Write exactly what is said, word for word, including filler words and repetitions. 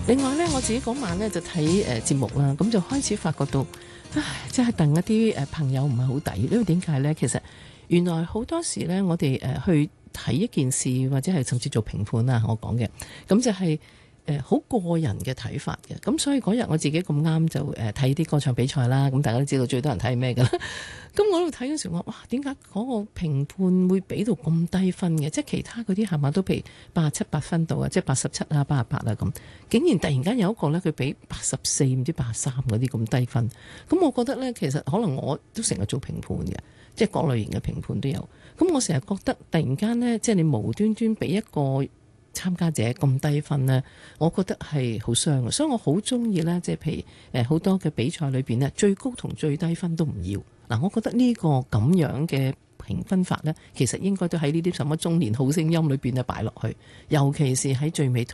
另外咧，我自己嗰晚咧就睇誒節目啦，咁就開始發覺到，唉，真係戥一啲誒朋友唔係好抵。因為點解咧？其實原來好多時咧，我哋誒去睇一件事，或者係甚至做評判啦，我講嘅，咁就係誒好個人嘅睇法嘅。咁所以嗰日我自己咁啱就誒睇啲歌唱比賽啦。咁大家都知道最多人睇係咩㗎啦。咁我喺度睇嗰時，我話哇，點解嗰個評判會俾到咁低分嘅？即係其他嗰啲係咪都譬如八十七八分度啊，即係八十七啊、八十八啊咁，竟然突然間有一個咧，佢俾八十四唔知八十三嗰啲咁低分。咁我覺得咧，其實可能我都成日做評判嘅，即係各類型嘅評判都有。咁我成日覺得突然間咧，即係你無端端俾一個參加者咁低分呢，我覺得係好傷嘅。所以我好中意呢，即係譬如誒好多嘅比賽裏邊呢，最高同最低分都唔要。嗱，我覺得呢個咁樣嘅評分法呢，其實應該都喺呢啲什麼中年好聲音裏邊啊擺落去，尤其是喺最尾。